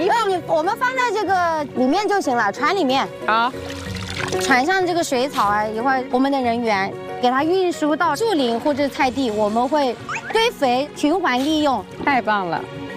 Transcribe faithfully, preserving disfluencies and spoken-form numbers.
用，我们放在这个里面就行了，船里面。 好， 船上这个水草啊，一会儿我们的人员给它运输到树林或者菜地，我们会堆肥循环利用。 太棒了。